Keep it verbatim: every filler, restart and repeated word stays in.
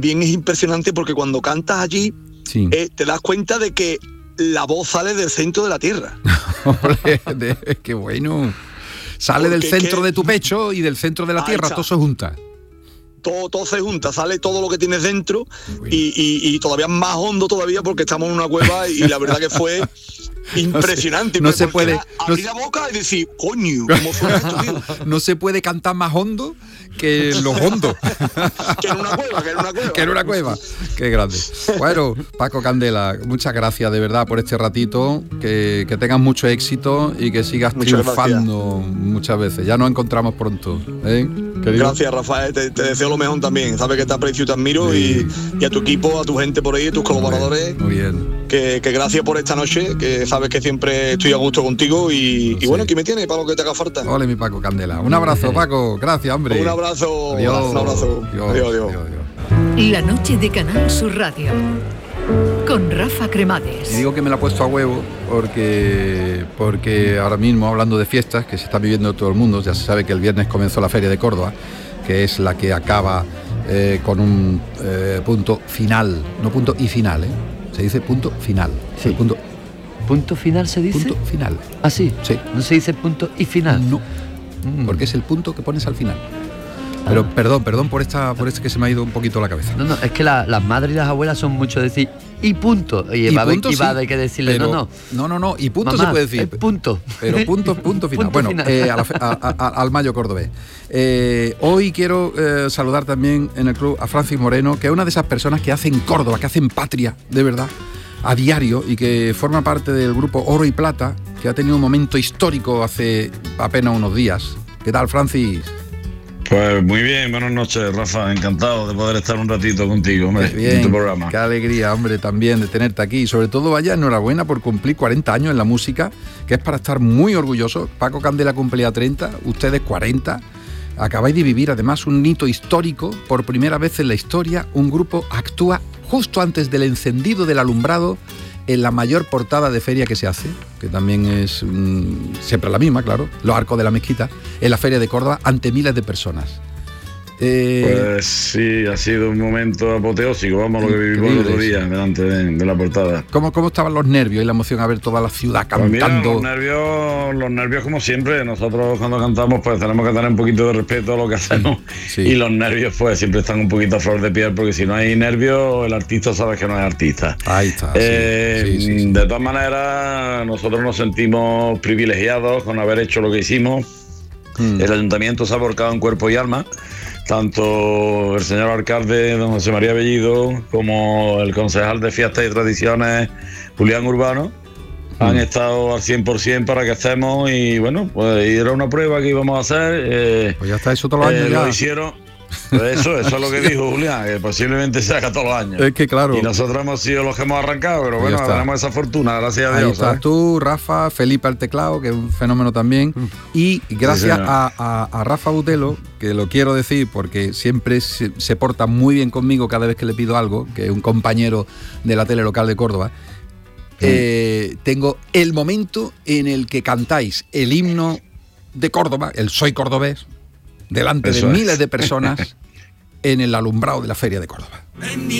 también es impresionante porque cuando cantas allí, sí. eh, te das cuenta de que la voz sale del centro de la tierra. Olé, de, qué bueno. Sale porque del centro que, de tu pecho y del centro de la tierra, todo se junta. Todo, todo se junta, sale todo lo que tienes dentro y, y, y todavía más hondo todavía porque estamos en una cueva y la verdad que fue impresionante. No se, no se puede abrir no, la boca y decir, coño, ¿cómo fue esto, tío? No se puede cantar más hondo que los hondos. que en una cueva, que en una cueva. Que en una cueva. Qué grande. Bueno, Paco Candela, muchas gracias de verdad por este ratito, que, que tengas mucho éxito y que sigas muchas triunfando gracias. Muchas veces. Ya nos encontramos pronto, ¿eh? Gracias, Rafael, te, te deseo lo mejor también. Sabes que te aprecio y te admiro sí. y, y a tu equipo, a tu gente por ahí, a tus colaboradores. Muy bien. Muy bien. Que, que gracias por esta noche, que sabes que siempre estoy a gusto contigo y, sí. y bueno, aquí me tienes para lo que te haga falta. Ole, mi Paco Candela. Un abrazo, Paco. Gracias, hombre. Un abrazo. Adiós. Un abrazo. Adiós. Adiós, adiós. Adiós, adiós. La noche de Canal Sur Radio con Rafa Cremades. Y digo que me la he puesto a huevo porque, porque ahora mismo, hablando de fiestas que se está viviendo en todo el mundo, ya se sabe que el viernes comenzó la Feria de Córdoba, que es la que acaba eh, con un eh, punto final, no punto y final, ¿eh? Se dice punto final. Sí. Punto, ¿Punto final se dice? Punto final. ¿Ah, sí? Sí. ¿No se dice punto y final? No, mm. porque es el punto que pones al final. Pero ah. perdón, perdón por esta, por este que se me ha ido un poquito la cabeza. No, no, es que la, las madres y las abuelas son mucho de decir y punto. Y, y va, punto, y va sí, hay que decirle, pero, no, no. No, no, no, y punto Mamá, se puede decir. Punto. Pero punto, punto final. Punto bueno, final. Eh, a la, a, a, al Mayo Cordobés. Eh, hoy quiero eh, saludar también en el club a Francis Moreno, que es una de esas personas que hacen Córdoba, que hacen patria, de verdad, a diario, y que forma parte del grupo Oro y Plata, que ha tenido un momento histórico hace apenas unos días. ¿Qué tal, Francis? Pues muy bien, buenas noches, Rafa, encantado de poder estar un ratito contigo, hombre, bien, en tu programa. Qué alegría, hombre, también de tenerte aquí, y sobre todo, vaya, enhorabuena por cumplir cuarenta años en la música, que es para estar muy orgulloso. Paco Candela cumplía treinta, ustedes cuarenta, acabáis de vivir además un hito histórico. Por primera vez en la historia, un grupo actúa justo antes del encendido del alumbrado en la mayor portada de feria que se hace, que también es mmm, siempre la misma, claro, los arcos de la mezquita, en la Feria de Córdoba, ante miles de personas. Eh, pues sí, ha sido un momento apoteósico, vamos, lo que vivimos el otro día delante de, de la portada. ¿Cómo, ¿Cómo estaban los nervios y la emoción a ver toda la ciudad cantando? Pues mira, los nervios, los nervios como siempre, nosotros cuando cantamos pues tenemos que tener un poquito de respeto a lo que hacemos, sí. Y los nervios pues siempre están un poquito a flor de piel, porque si no hay nervios el artista sabe que no es artista. Ahí está. Eh, sí, sí, sí, sí. De todas maneras, nosotros nos sentimos privilegiados con haber hecho lo que hicimos. Hmm. El ayuntamiento se ha volcado en cuerpo y alma. Tanto el señor alcalde, don José María Bellido, como el concejal de Fiestas y Tradiciones, Julián Urbano, mm. han estado al cien por ciento para que estemos, y bueno, pues era una prueba que íbamos a hacer. Eh, pues ya está eso todos los años. Eh, ya. Lo hicieron. Eso, eso es lo que dijo Julián, que posiblemente se haga todos los años. Es que claro. Y nosotros hemos sido los que hemos arrancado, pero pues bueno, tenemos esa fortuna, gracias a Dios. Ahí estás, ¿sabes? Tú, Rafa, Felipe al teclado, que es un fenómeno también. Mm. Y gracias sí, a, a, a Rafa Butelo, que lo quiero decir porque siempre se, se porta muy bien conmigo cada vez que le pido algo, que es un compañero de la tele local de Córdoba. Mm. Eh, tengo el momento en el que cantáis el himno de Córdoba, el Soy Cordobés, delante Eso de es. miles de personas en el alumbrado de la Feria de Córdoba.